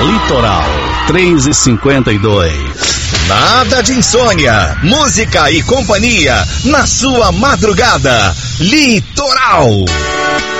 Litoral 3h52. Nada de insônia, música e companhia na sua madrugada. Litoral.